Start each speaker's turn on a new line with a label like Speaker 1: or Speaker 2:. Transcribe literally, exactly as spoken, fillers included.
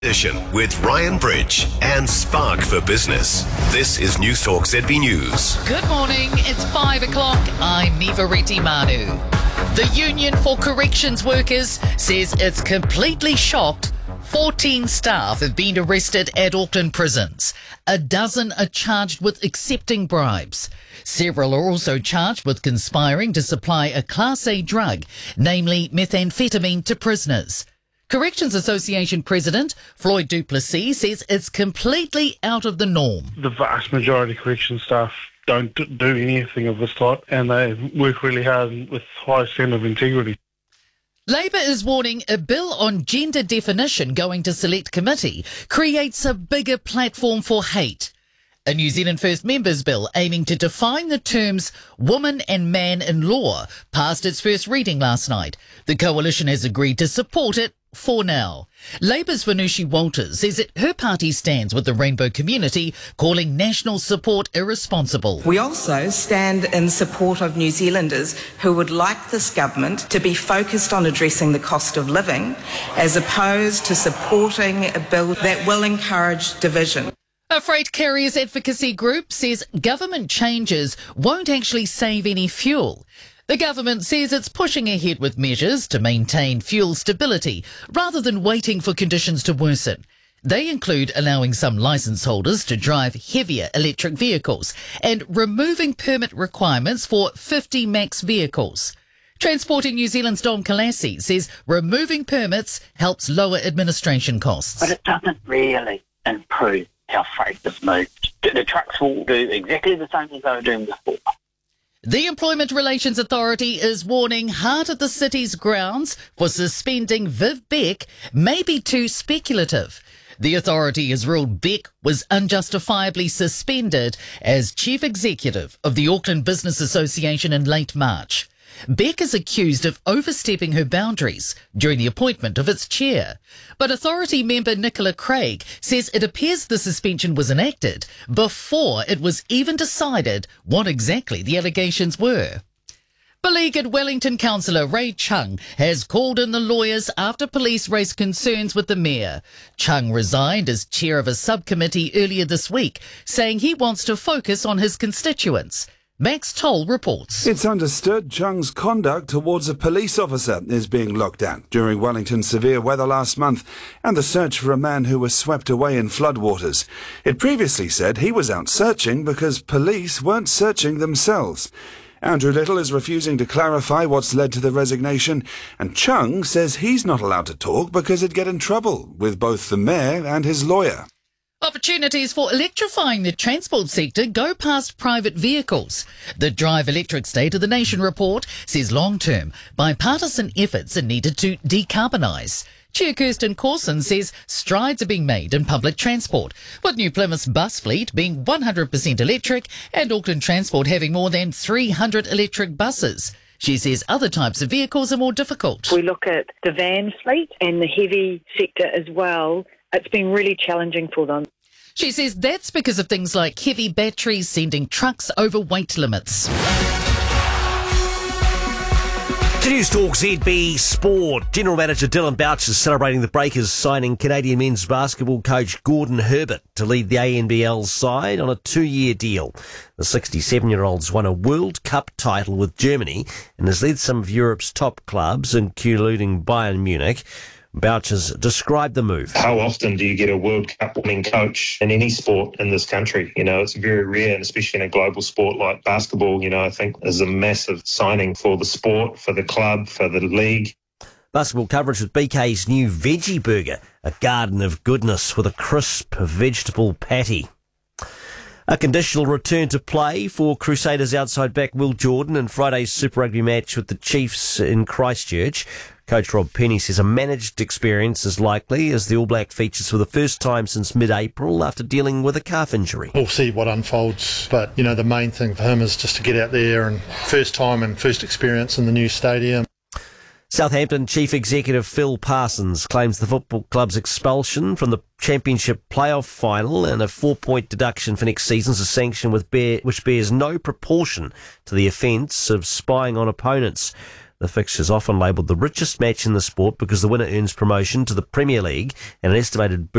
Speaker 1: Edition with Ryan Bridge and Spark for Business. This is News Talk Z B News.
Speaker 2: Good morning, it's five o'clock. I'm Niva Reti-Manu. The Union for Corrections Workers says it's completely shocked fourteen staff have been arrested at Auckland prisons. A dozen are charged with accepting bribes. Several are also charged with conspiring to supply a Class A drug, namely methamphetamine, to prisoners. Corrections Association President Floyd du Plessis says it's completely out of the norm.
Speaker 3: The vast majority of corrections staff don't do anything of this type, and they work really hard with high standard of integrity.
Speaker 2: Labor is warning a bill on gender definition going to Select Committee creates a bigger platform for hate. A New Zealand First Members Bill aiming to define the terms woman and man in law passed its first reading last night. The coalition has agreed to support it for now. Labour's Vanushi Walters says that her party stands with the rainbow community, calling national support irresponsible.
Speaker 4: We also stand in support of New Zealanders who would like this government to be focused on addressing the cost of living as opposed to supporting a bill that will encourage division.
Speaker 2: A freight carriers advocacy group says government changes won't actually save any fuel. The government says it's pushing ahead with measures to maintain fuel stability rather than waiting for conditions to worsen. They include allowing some licence holders to drive heavier electric vehicles and removing permit requirements for fifty max vehicles. Transporting New Zealand's Dom Kalassi says removing permits helps lower administration costs.
Speaker 5: But it doesn't really improve how freight is moved. The trucks will do exactly the same as they were doing before.
Speaker 2: The Employment Relations Authority is warning hard at the city's grounds for suspending Viv Beck may be too speculative. The authority has ruled Beck was unjustifiably suspended as chief executive of the Auckland Business Association in late March. Beck is accused of overstepping her boundaries during the appointment of its chair. But authority member Nicola Craig says it appears the suspension was enacted before it was even decided what exactly the allegations were. Beleaguered Wellington councillor Ray Chung has called in the lawyers after police raised concerns with the mayor. Chung resigned as chair of a subcommittee earlier this week, saying he wants to focus on his constituents. Max Toll reports.
Speaker 6: It's understood Chung's conduct towards a police officer is being looked at during Wellington's severe weather last month and the search for a man who was swept away in floodwaters. It previously said he was out searching because police weren't searching themselves. Andrew Little is refusing to clarify what's led to the resignation, and Chung says he's not allowed to talk because he'd get in trouble with both the mayor and his lawyer.
Speaker 2: Opportunities for electrifying the transport sector go past private vehicles. The Drive Electric State of the Nation report says long-term, bipartisan efforts are needed to decarbonise. Chair Kirsten Corson says strides are being made in public transport, with New Plymouth's bus fleet being one hundred percent electric and Auckland Transport having more than three hundred electric buses. She says other types of vehicles are more difficult.
Speaker 7: We look at the van fleet and the heavy sector as well. It's been really challenging for them.
Speaker 2: She says that's because of things like heavy batteries sending trucks over weight limits.
Speaker 8: To News Talk Z B Sport, General Manager Dylan Bouch is celebrating the Breakers signing Canadian men's basketball coach Gordon Herbert to lead the A N B L side on a two-year deal. The sixty-seven-year-old's won a World Cup title with Germany and has led some of Europe's top clubs, including Bayern Munich. Bouch has described the move.
Speaker 9: How often do you get a World Cup winning coach in any sport in this country? You know, it's very rare, and especially in a global sport like basketball, you know, I think is a massive signing for the sport, for the club, for the league.
Speaker 8: Basketball coverage with B K's new Veggie Burger, a garden of goodness with a crisp vegetable patty. A conditional return to play for Crusaders outside back Will Jordan in Friday's Super Rugby match with the Chiefs in Christchurch. Coach Rob Penny says a managed experience is likely as the All Black features for the first time since mid-April after dealing with a calf injury.
Speaker 10: We'll see what unfolds, but, you know, the main thing for him is just to get out there and first time and first experience in the new stadium.
Speaker 8: Southampton Chief Executive Phil Parsons claims the football club's expulsion from the Championship playoff final and a four-point deduction for next season is a sanction with bear, which bears no proportion to the offence of spying on opponents. The fixture is often labelled the richest match in the sport because the winner earns promotion to the Premier League and an estimated